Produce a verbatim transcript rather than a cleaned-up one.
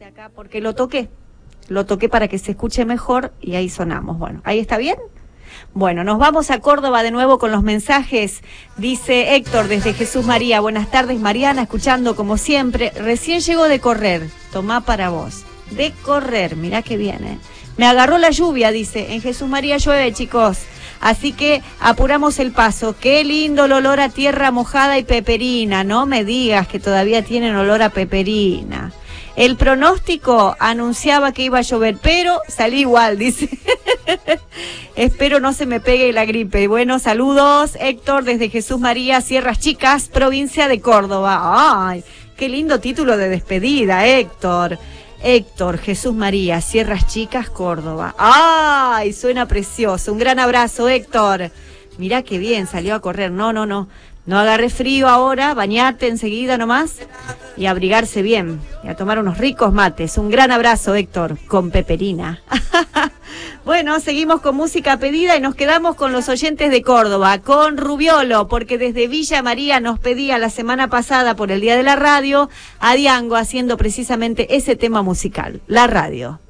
temita acá porque lo toqué. Lo toqué para que se escuche mejor y ahí sonamos. Bueno, ¿ahí está bien? Bueno, nos vamos a Córdoba de nuevo con los mensajes. Dice Héctor desde Jesús María. Buenas tardes, Mariana, escuchando como siempre. Recién llego de correr. Tomá para vos. De correr, mirá que viene. Me agarró la lluvia, dice. En Jesús María llueve, chicos. Así que apuramos el paso. Qué lindo el olor a tierra mojada y peperina. No me digas que todavía tienen olor a peperina. El pronóstico anunciaba que iba a llover, pero salí igual, dice. Espero no se me pegue la gripe. Bueno, saludos, Héctor, desde Jesús María, Sierras Chicas, provincia de Córdoba. Ay, qué lindo título de despedida, Héctor. Héctor, Jesús María, Sierras Chicas, Córdoba. ¡Ay! Suena precioso. Un gran abrazo, Héctor. Mirá qué bien, salió a correr. No, no, no. No agarré frío ahora, bañate enseguida nomás y abrigarse bien y a tomar unos ricos mates. Un gran abrazo, Héctor, con peperina. Bueno, seguimos con música pedida y nos quedamos con los oyentes de Córdoba, con Rubiolo, porque desde Villa María nos pedía la semana pasada por el Día de la Radio a Diango haciendo precisamente ese tema musical, la radio.